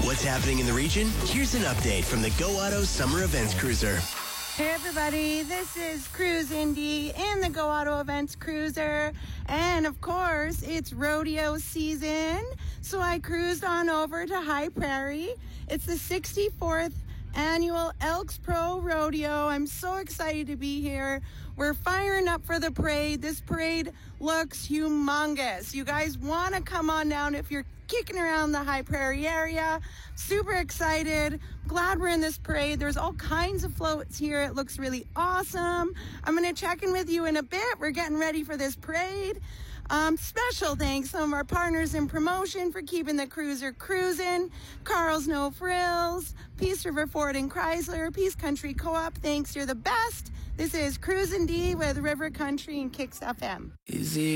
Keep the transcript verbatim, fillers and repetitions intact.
what's happening in the region? Here's an update from the Go Auto Summer Events Cruiser. Hey everybody, this is Cruise Indy in the Go Auto Events Cruiser, and of course it's rodeo season, so I cruised on over to High Prairie. It's the sixty-fourth annual Elks Pro Rodeo. I'm so excited to be here. We're firing up for the parade. This parade looks humongous. You guys want to come on down if you're kicking around the High Prairie area. Super excited. Glad we're in this parade. There's all kinds of floats here. It looks really awesome. I'm going to check in with you in a bit. We're getting ready for this parade. Um, special thanks to some of our partners in promotion for keeping the cruiser cruising. Carl's No Frills, Peace River Ford and Chrysler, Peace Country Co-op. Thanks, you're the best. This is Cruisin' D with River Country and Kicks F M. Easy.